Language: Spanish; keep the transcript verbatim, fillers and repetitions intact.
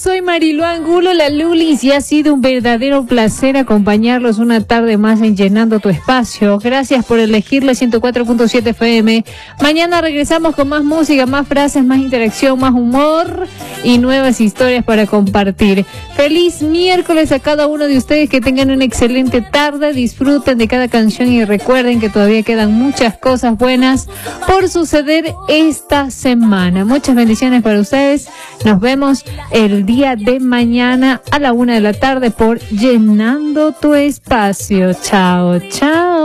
soy Marilu Angulo, la Lulis, y ha sido un verdadero placer acompañarlos una tarde más en Llenando tu Espacio. Gracias por elegirle ciento cuatro punto siete F M. Mañana regresamos con más música, más frases, más interacción, más humor y nuevas historias para compartir. Feliz miércoles a cada uno de ustedes, que tengan una excelente tarde, disfruten de cada canción y recuerden que todavía quedan muchas cosas buenas por suceder esta semana. Muchas bendiciones para ustedes. Nos vemos el día de mañana a la una de la tarde por Llenando tu Espacio. Chao, chao.